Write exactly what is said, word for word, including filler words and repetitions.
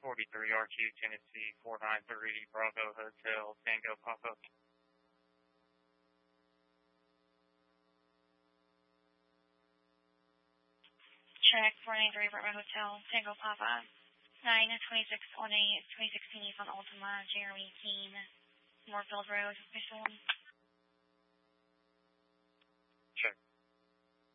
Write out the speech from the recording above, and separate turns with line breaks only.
forty-three R Q Tennessee four nine three Bravo Hotel Tango Papa.
Check four nine three Bravo Hotel Tango Papa. nine twenty-six on a twenty sixteen Nissan Altima Jeremy Keene, Moorfield Road, Michelin.